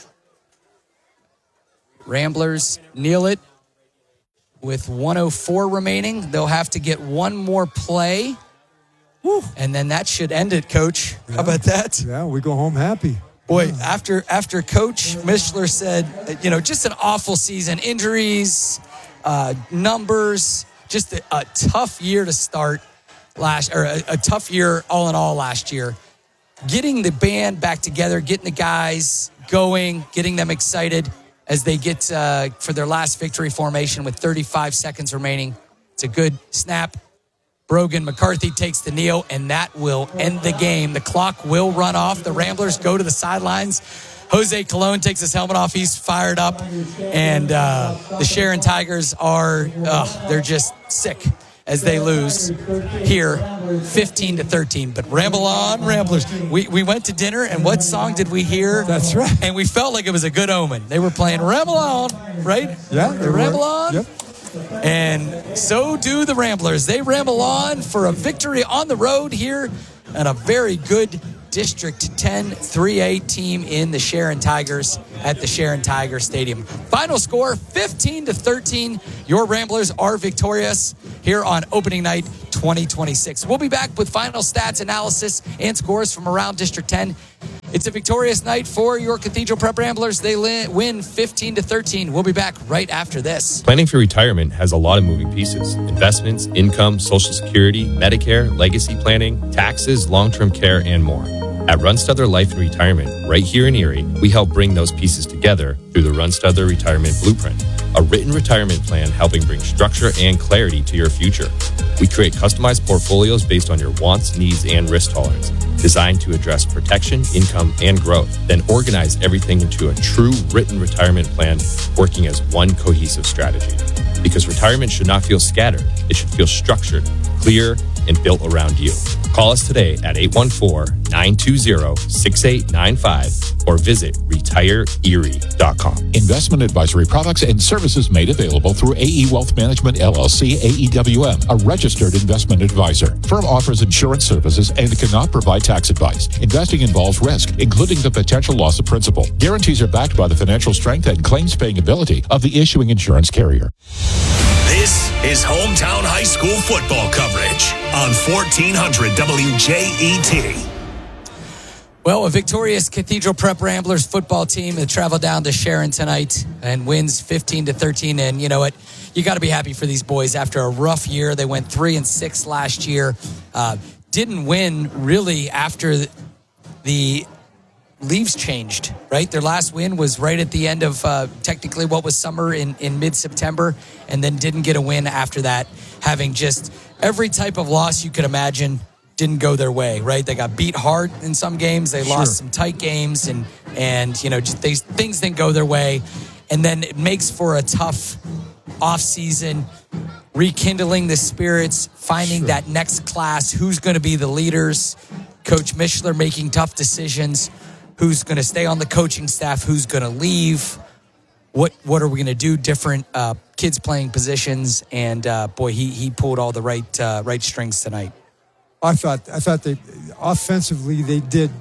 Ramblers kneel it with 1:04 remaining. They'll have to get one more play. Woo. And then that should end it, Coach. Yeah. How about that? Yeah, we go home happy. Boy, after Coach Mishler said, just an awful season, injuries, numbers, just a tough year to start a tough year all in all last year. Getting the band back together, getting the guys going, getting them excited as they get for their last victory formation with 35 seconds remaining. It's a good snap. Brogan McCarthy takes the kneel, and that will end the game. The clock will run off. The Ramblers go to the sidelines. Jose Colon takes his helmet off. He's fired up. And the Sharon Tigers are, they're just sick as they lose here 15-13. But ramble on, Ramblers. We went to dinner, and what song did we hear? That's right. And we felt like it was a good omen. They were playing Ramble On, right? Yeah. Ramble On. Yep. And so do the Ramblers. They ramble on for a victory on the road here and a very good District 10 3A team in the Sharon Tigers at the Sharon Tiger Stadium. Final score 15-13. Your Ramblers are victorious here on opening night 2026. We'll be back with final stats, analysis, and scores from around District 10. It's a victorious night for your Cathedral Prep Ramblers. They win 15-13. We'll be back right after this. Planning for retirement has a lot of moving pieces. Investments, income, Social Security, Medicare, legacy planning, taxes, long-term care, and more. At Runstuther Life and Retirement, right here in Erie, we help bring those pieces together through the Runstuther Retirement Blueprint, a written retirement plan helping bring structure and clarity to your future. We create customized portfolios based on your wants, needs, and risk tolerance, designed to address protection, income, and growth, then organize everything into a true written retirement plan working as one cohesive strategy. Because retirement should not feel scattered, it should feel structured, clear, and built around you. Call us today at 814-920-6895 or visit retireerie.com. Investment advisory products and services made available through AE Wealth Management LLC, AEWM, a registered investment advisor. Firm offers insurance services and cannot provide tax advice. Investing involves risk, including the potential loss of principal. Guarantees are backed by the financial strength and claims paying ability of the issuing insurance carrier. This is Hometown High School football coverage on 1400 WJET. Well, a victorious Cathedral Prep Ramblers football team that traveled down to Sharon tonight and wins 15-13. And you know what? You got to be happy for these boys after a rough year. They went 3-6 last year. Didn't win really after the leaves changed, right? Their last win was right at the end of technically what was summer in mid-September, and then didn't get a win after that, having just every type of loss you could imagine didn't go their way, right? They got beat hard in some games. They lost some tight games, and you know, just things didn't go their way. And then it makes for a tough offseason, rekindling the spirits, finding that next class, who's going to be the leaders, Coach Mishler making tough decisions, who's going to stay on the coaching staff, who's going to leave, what are we going to do, different kids playing positions, and boy, he pulled all the right strings tonight. I thought they offensively they did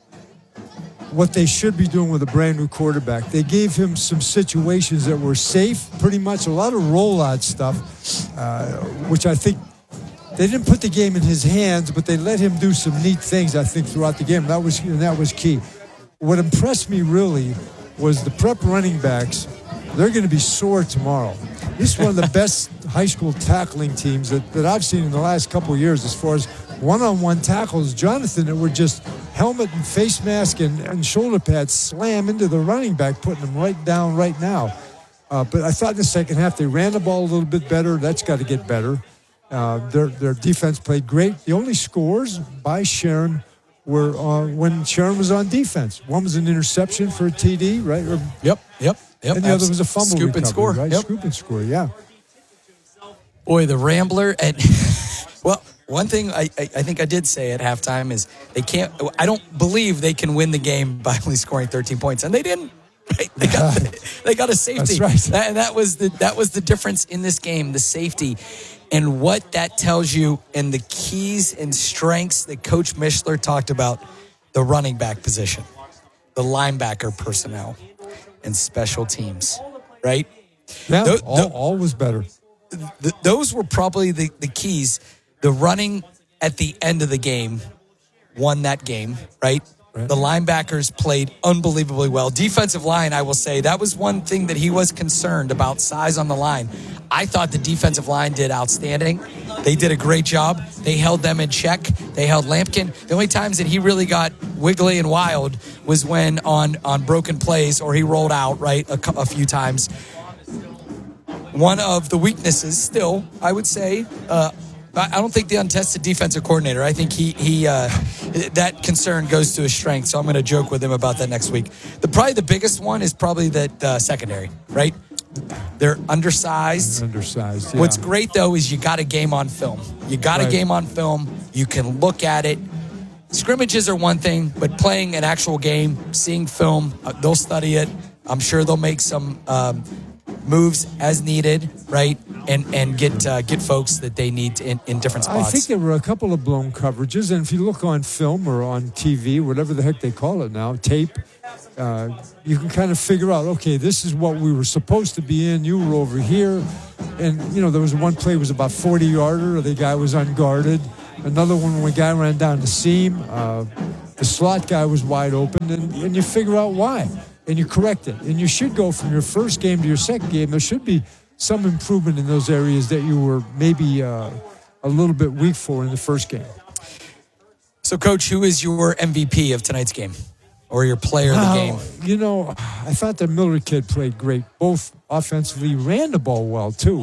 what they should be doing with a brand new quarterback. They gave him some situations that were safe, pretty much a lot of rollout stuff, which I think they didn't put the game in his hands, but they let him do some neat things, I think, throughout the game. That was key. What impressed me really was the prep running backs. They're going to be sore tomorrow. This is one of the best high school tackling teams that I've seen in the last couple of years as far as one-on-one tackles. Jonathan, that were just helmet and face mask and shoulder pads slam into the running back, putting them right down right now. But I thought in the second half they ran the ball a little bit better. That's got to get better. Their defense played great. The only scores by Sharon were when Sharon was on defense. One was an interception for a TD, right? Yep. And the other was a fumble Scoop recovery, and score. right? Yep. Scoop and score, yeah. Boy, the Rambler and well, one thing I think I did say at halftime is I don't believe they can win the game by only scoring 13 points, and they didn't. Right? They got a safety. That's right. And that was the difference in this game, the safety. And what that tells you, and the keys and strengths that Coach Mishler talked about, the running back position, the linebacker personnel, and special teams, right? Yeah, all was better. Those were probably the keys. The running at the end of the game won that game, right? The linebackers played unbelievably well. Defensive line, I will say, that was one thing that he was concerned about, size on the line. I thought the defensive line did outstanding. They did a great job. They held them in check. They held Lampkin. The only times that he really got wiggly and wild was when on broken plays, or he rolled out, right, a few times. One of the weaknesses still, I would say, I don't think the untested defensive coordinator. I think he that concern goes to his strength. So I'm going to joke with him about that next week. Probably the biggest one is probably that secondary, right? They're undersized. Undersized. Yeah. What's great though is you got a game on film. You got a game on film. You can look at it. Scrimmages are one thing, but playing an actual game, seeing film, they'll study it. I'm sure they'll make some moves as needed, right? And get folks that they need in different spots. I think there were a couple of blown coverages, and if you look on film or on TV, whatever the heck they call it now, tape, you can kind of figure out, okay, this is what we were supposed to be in. You were over here. And, there was one play was about 40-yarder. The guy was unguarded. Another one when the guy ran down the seam. The slot guy was wide open, and you figure out why. And you correct it. And you should go from your first game to your second game. There should be some improvement in those areas that you were maybe a little bit weak for in the first game. So, Coach, who is your MVP of tonight's game or your player of the game? I thought the Miller kid played great, both offensively, ran the ball well, too.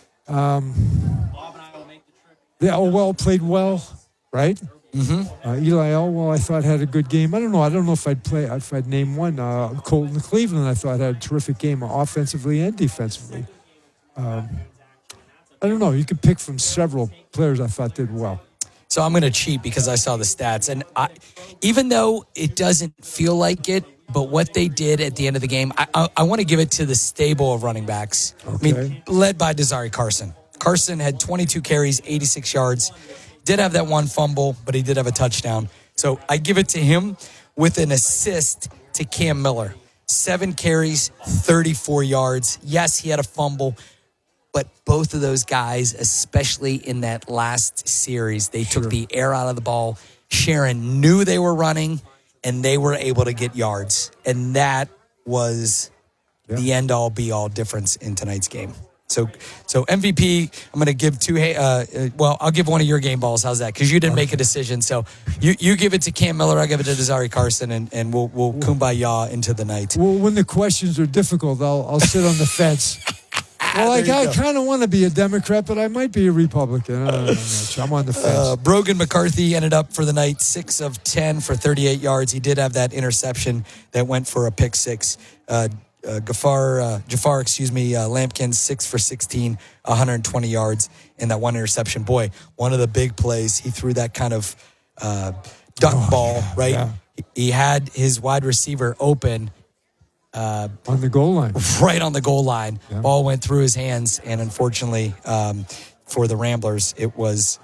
Elwell played well, right? Mm-hmm. Eli Elwell, I thought, had a good game. I don't know if I'd name one. Colton Cleveland, I thought, had a terrific game offensively and defensively. I don't know. You could pick from several players I thought did well. So I'm going to cheat because I saw the stats. And even though it doesn't feel like it, but what they did at the end of the game, I want to give it to the stable of running backs. Okay. I mean, led by Desari Carson. Carson had 22 carries, 86 yards. Did have that one fumble, but he did have a touchdown. So I give it to him with an assist to Cam Miller. 7 carries, 34 yards. Yes, he had a fumble, but both of those guys, especially in that last series, they took the air out of the ball. Sharon knew they were running, and they were able to get yards. And that was the end-all, be-all difference in tonight's game. So MVP, I'm going to give I'll give one of your game balls. How's that? Because you didn't make a decision. So you give it to Cam Miller, I give it to Desari Carson, and we'll kumbaya into the night. Well, when the questions are difficult, I'll sit on the fence. Well, I kind of want to be a Democrat, but I might be a Republican. I'm on the fence. Brogan McCarthy ended up for the night 6 of 10 for 38 yards. He did have that interception that went for a pick six. Jafar, Lampkin, 6 for 16, 120 yards, and that one interception. Boy, one of the big plays. He threw that kind of duck ball, right? Yeah. He had his wide receiver open. On the goal line. Right on the goal line. Yeah. Ball went through his hands, and unfortunately for the Ramblers, it was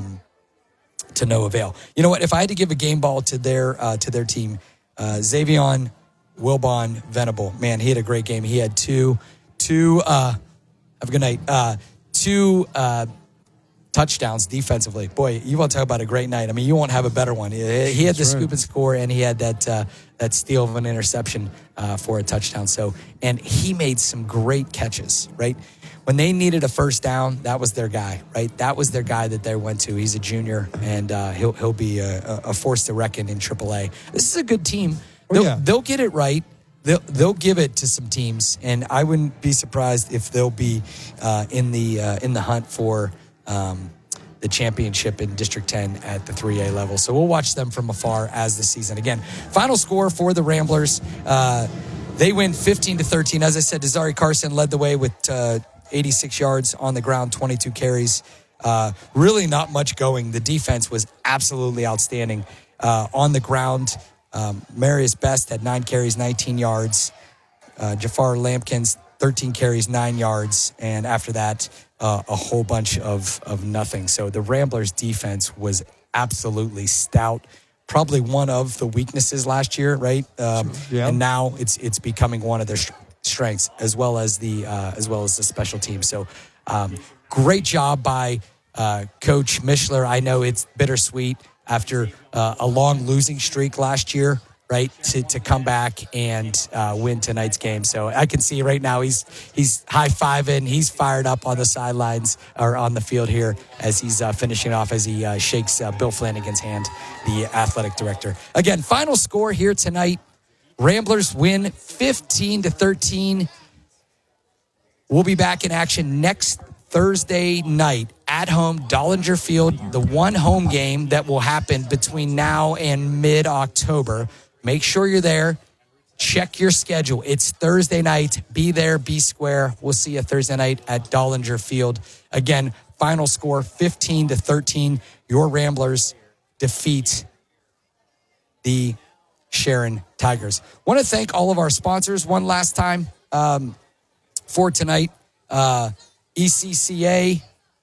to no avail. You know what? If I had to give a game ball to their team, Xavion Wilbon Venable, man, he had a great game. He had two have a good night. 2 touchdowns defensively. Boy, you want to talk about a great night. I mean, you won't have a better one. He had the scoop and score, and he had that steal of an interception for a touchdown. So, and he made some great catches, right? When they needed a first down, that was their guy, right? That was their guy that they went to. He's a junior, and he'll be a force to reckon in AAA. This is a good team. They'll get it right. They'll give it to some teams, and I wouldn't be surprised if they'll be in the hunt for the championship in District 10 at the 3A level. So we'll watch them from afar as the season. Again, final score for the Ramblers. They win 15-13. As I said, Desari Carson led the way with 86 yards on the ground, 22 carries. Really not much going. The defense was absolutely outstanding on the ground. Marius Best had 9 carries, 19 yards. Jafar Lampkins, 13 carries, 9 yards. And after that, a whole bunch of nothing. So the Ramblers defense was absolutely stout. Probably one of the weaknesses last year, right? And now it's becoming one of their strengths, as well as the special team. So great job by Coach Mishler. I know it's bittersweet after a long losing streak last year, right, to come back and win tonight's game. So I can see right now he's high-fiving. He's fired up on the sidelines or on the field here as he's finishing off as he shakes Bill Flanagan's hand, the athletic director. Again, final score here tonight. Ramblers win 15-13. We'll be back in action next Thursday night at home, Dollinger Field, the one home game that will happen between now and mid-October. Make sure you're there. Check your schedule. It's Thursday night. Be there, be square. We'll see you Thursday night at Dollinger Field. Again, final score 15-13. Your Ramblers defeat the Sharon Tigers. Want to thank all of our sponsors one last time for tonight. ECCA.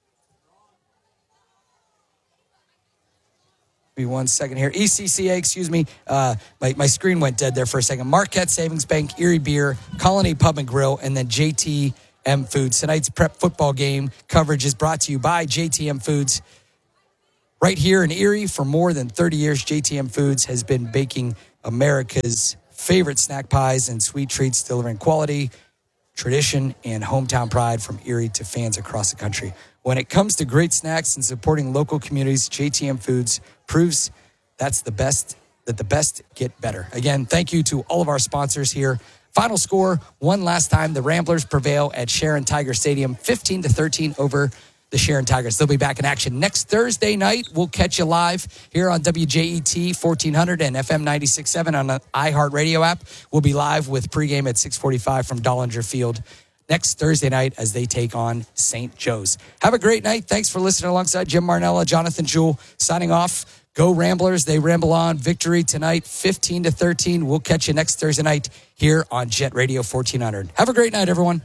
Give me 1 second here. ECCA, excuse me. My screen went dead there for a second. Marquette Savings Bank, Erie Beer, Colony Pub and Grill, and then JTM Foods. Tonight's prep football game coverage is brought to you by JTM Foods. Right here in Erie, for more than 30 years, JTM Foods has been baking America's favorite snack pies and sweet treats, delivering quality, tradition, and hometown pride from Erie to fans across the country. When it comes to great snacks and supporting local communities, JTM Foods proves that the best get better. Again, thank you to all of our sponsors here. Final score, one last time, the Ramblers prevail at Sharon Tiger Stadium, 15-13 over the Sharon Tigers. They'll be back in action next Thursday night. We'll catch you live here on WJET 1400 and FM 96.7 on the iHeartRadio app. We'll be live with pregame at 6:45 from Dollinger Field next Thursday night as they take on St. Joe's. Have a great night. Thanks for listening alongside Jim Marnella, Jonathan Jewell, signing off. Go Ramblers. They ramble on. Victory tonight, 15-13. We'll catch you next Thursday night here on Jet Radio 1400. Have a great night, everyone.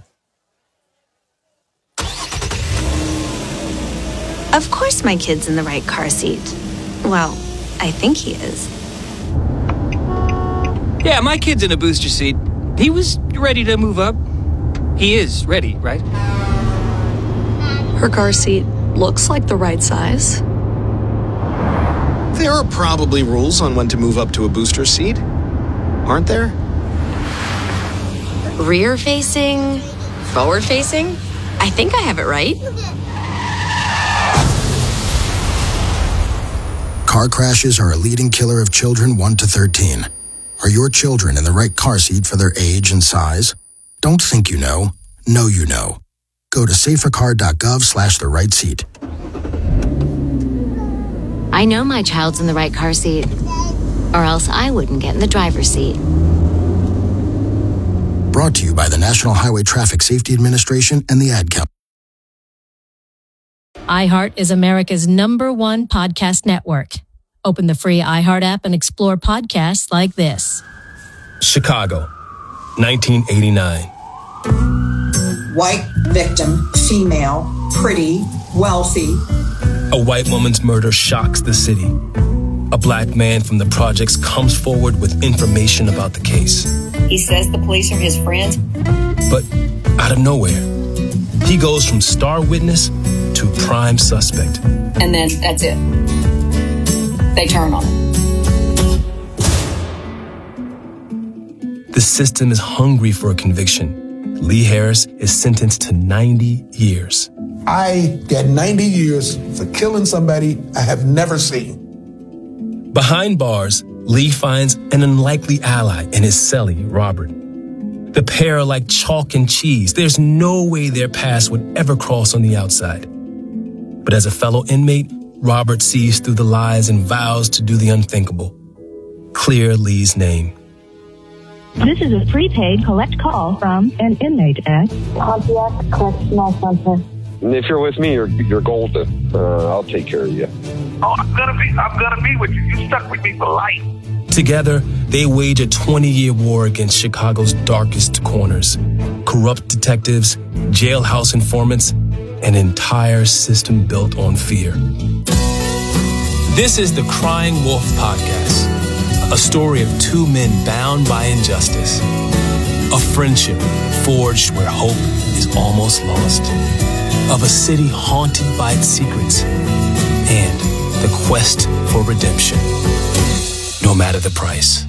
Of course my kid's in the right car seat. Well, I think he is. Yeah, my kid's in a booster seat. He was ready to move up. He is ready, right? Her car seat looks like the right size. There are probably rules on when to move up to a booster seat, aren't there? Rear facing, forward facing. I think I have it right. Car crashes are a leading killer of children 1 to 13. Are your children in the right car seat for their age and size? Don't think you know you know. Go to safercar.gov/the right seat. I know my child's in the right car seat, or else I wouldn't get in the driver's seat. Brought to you by the National Highway Traffic Safety Administration and the Ad Council. iHeart is America's #1 podcast network. Open the free iHeart app and explore podcasts like this. Chicago, 1989. White victim, female, pretty, wealthy. A white woman's murder shocks the city. A black man from the projects comes forward with information about the case. He says the police are his friends. But out of nowhere, he goes from star witness to prime suspect. And then that's it. They turn on him. The system is hungry for a conviction. Lee Harris is sentenced to 90 years. I got 90 years for killing somebody I have never seen. Behind bars, Lee finds an unlikely ally in his cellie, Robert. The pair are like chalk and cheese. There's no way their paths would ever cross on the outside. But as a fellow inmate, Robert sees through the lies and vows to do the unthinkable. Clear Lee's name. This is a prepaid collect call from an inmate at Pontiac Correctional Center. If you're with me, you're golden. I'll take care of you. Oh, I'm gonna be with you. You stuck with me for life. Together, they wage a 20-year war against Chicago's darkest corners. Corrupt detectives, jailhouse informants, an entire system built on fear. This is the Crying Wolf Podcast, a story of two men bound by injustice, a friendship forged where hope is almost lost, of a city haunted by its secrets, and the quest for redemption, no matter the price.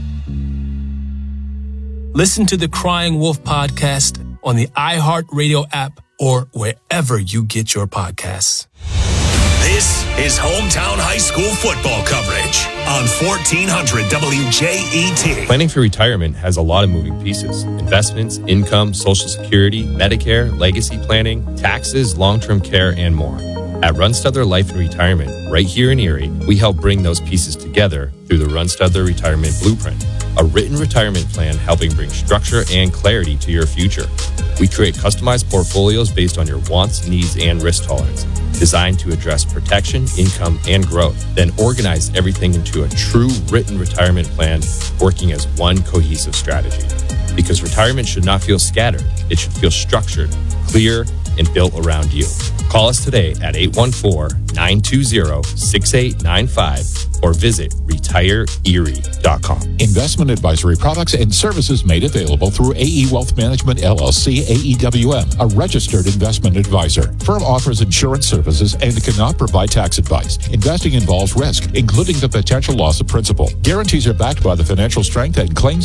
Listen to the Crying Wolf Podcast on the iHeartRadio app or wherever you get your podcasts. This is Hometown High School football coverage on 1400 WJET. Planning for retirement has a lot of moving pieces. Investments, income, Social Security, Medicare, legacy planning, taxes, long-term care, and more. At Runstudler Life and Retirement, right here in Erie, we help bring those pieces together through the Runstudler Retirement Blueprint, a written retirement plan helping bring structure and clarity to your future. We create customized portfolios based on your wants, needs, and risk tolerance, designed to address protection, income, and growth, then organize everything into a true written retirement plan, working as one cohesive strategy. Because retirement should not feel scattered, it should feel structured, clear, and built around you. Call us today at 814-920-6895 or visit retireerie.com. Investment advisory products and services made available through AE Wealth Management LLC, AEWM, a registered investment advisor. Firm offers insurance services and cannot provide tax advice. Investing involves risk, including the potential loss of principal. Guarantees are backed by the financial strength and claims